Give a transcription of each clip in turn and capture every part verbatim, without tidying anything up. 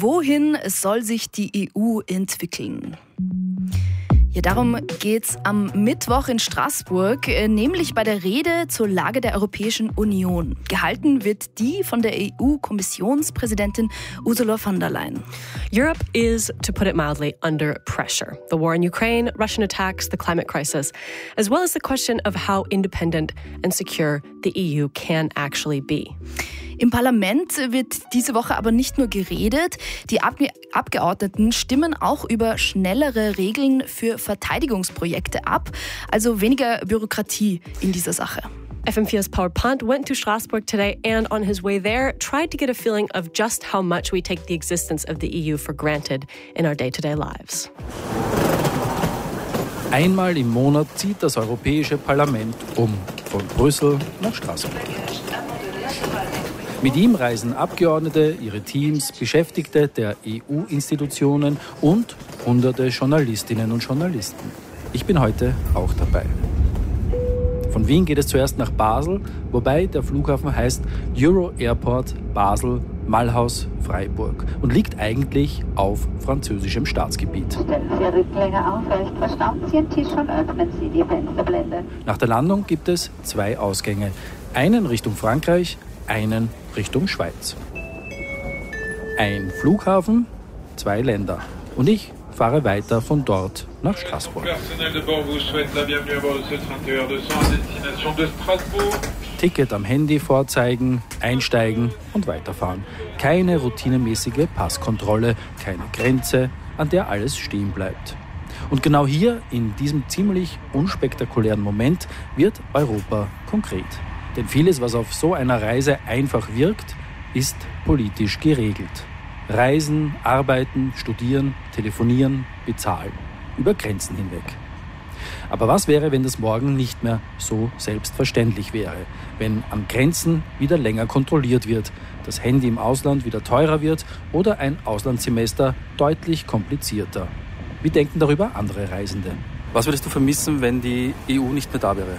Wohin soll sich die E U entwickeln? Ja, darum geht's am Mittwoch in Straßburg, nämlich bei der Rede zur Lage der Europäischen Union. Gehalten wird die von der E U-Kommissionspräsidentin Ursula von der Leyen. Europe is, to put it mildly, under pressure. The war in Ukraine, Russian attacks, the climate crisis, as well as the question of how independent and secure the E U can actually be. Im Parlament wird diese Woche aber nicht nur geredet. Die Abge- Abgeordneten stimmen auch über schnellere Regeln für Verteidigungsprojekte ab, also weniger Bürokratie in dieser Sache. F M vier's Power Pant went to Strasbourg today and on his way there tried to get a feeling of just how much we take the existence of the E U for granted in our day-to-day lives. Einmal im Monat zieht das Europäische Parlament um, von Brüssel nach Straßburg. Mit ihm reisen Abgeordnete, ihre Teams, Beschäftigte der E U-Institutionen und hunderte Journalistinnen und Journalisten. Ich bin heute auch dabei. Von Wien geht es zuerst nach Basel, wobei der Flughafen heißt Euro Airport Basel Mulhouse Freiburg und liegt eigentlich auf französischem Staatsgebiet. Stellen Sie Ihre Rücklänge aufrecht, verstauen Sie Ihren Tisch und öffnen Sie die Fensterblende. Nach der Landung gibt es zwei Ausgänge, einen Richtung Frankreich, einen Richtung Schweiz. Ein Flughafen, zwei Länder. Und ich fahre weiter von dort nach Straßburg. Ticket am Handy vorzeigen, einsteigen und weiterfahren. Keine routinemäßige Passkontrolle, keine Grenze, an der alles stehen bleibt. Und genau hier, in diesem ziemlich unspektakulären Moment, wird Europa konkret. Denn vieles, was auf so einer Reise einfach wirkt, ist politisch geregelt. Reisen, arbeiten, studieren, telefonieren, bezahlen. Über Grenzen hinweg. Aber was wäre, wenn das morgen nicht mehr so selbstverständlich wäre? Wenn an Grenzen wieder länger kontrolliert wird, das Handy im Ausland wieder teurer wird oder ein Auslandssemester deutlich komplizierter? Wie denken darüber andere Reisende? Was würdest du vermissen, wenn die E U nicht mehr da wäre?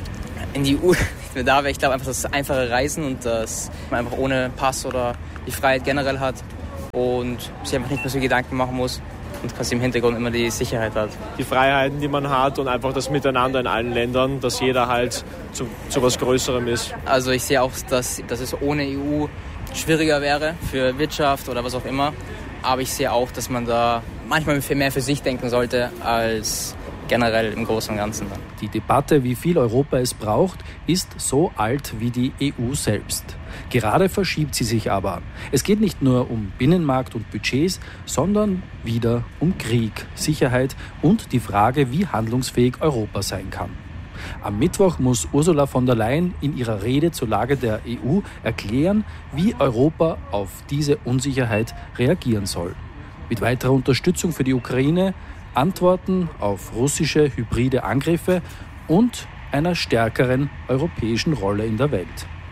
In die E U nicht mehr da wäre, ich glaube einfach das einfache Reisen und dass man einfach ohne Pass oder die Freiheit generell hat und sich einfach nicht mehr so Gedanken machen muss und quasi im Hintergrund immer die Sicherheit hat. Die Freiheiten, die man hat und einfach das Miteinander in allen Ländern, dass jeder halt zu, zu was Größerem ist. Also ich sehe auch, dass, dass es ohne E U schwieriger wäre für Wirtschaft oder was auch immer, aber ich sehe auch, dass man da manchmal mehr für sich denken sollte als generell im Großen und Ganzen. Die Debatte, wie viel Europa es braucht, ist so alt wie die E U selbst. Gerade verschiebt sie sich aber. Es geht nicht nur um Binnenmarkt und Budgets, sondern wieder um Krieg, Sicherheit und die Frage, wie handlungsfähig Europa sein kann. Am Mittwoch muss Ursula von der Leyen in ihrer Rede zur Lage der E U erklären, wie Europa auf diese Unsicherheit reagieren soll. Mit weiterer Unterstützung für die Ukraine, Antworten auf russische hybride Angriffe und einer stärkeren europäischen Rolle in der Welt.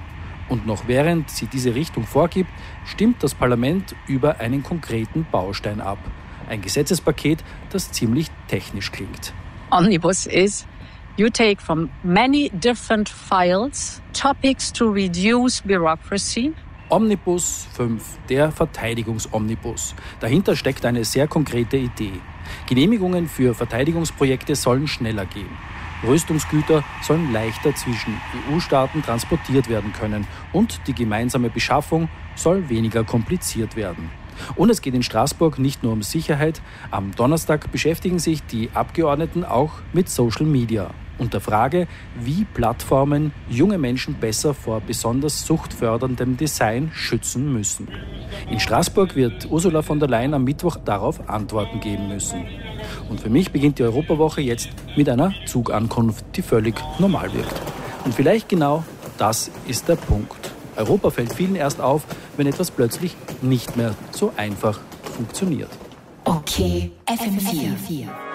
Und noch während sie diese Richtung vorgibt, stimmt das Parlament über einen konkreten Baustein ab. Ein Gesetzespaket, das ziemlich technisch klingt. Omnibus is you take from many different files topics to reduce bureaucracy. Omnibus fünf, der Verteidigungsomnibus. Dahinter steckt eine sehr konkrete Idee. Genehmigungen für Verteidigungsprojekte sollen schneller gehen. Rüstungsgüter sollen leichter zwischen E U-Staaten transportiert werden können und die gemeinsame Beschaffung soll weniger kompliziert werden. Und es geht in Straßburg nicht nur um Sicherheit. Am Donnerstag beschäftigen sich die Abgeordneten auch mit Social Media und der Frage, wie Plattformen junge Menschen besser vor besonders suchtförderndem Design schützen müssen. In Straßburg wird Ursula von der Leyen am Mittwoch darauf Antworten geben müssen. Und für mich beginnt die Europawoche jetzt mit einer Zugankunft, die völlig normal wirkt. Und vielleicht genau das ist der Punkt. Europa fällt vielen erst auf, wenn etwas plötzlich nicht mehr so einfach funktioniert. Okay, F M vier.